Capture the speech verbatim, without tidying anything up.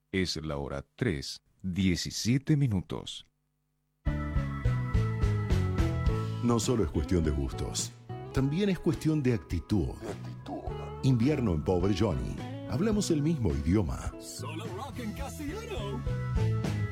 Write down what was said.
Es la hora tres, diecisiete minutos. No solo es cuestión de gustos, también es cuestión de actitud. Invierno en Pobre Johnny. Hablamos el mismo idioma. Solo rock en castellano.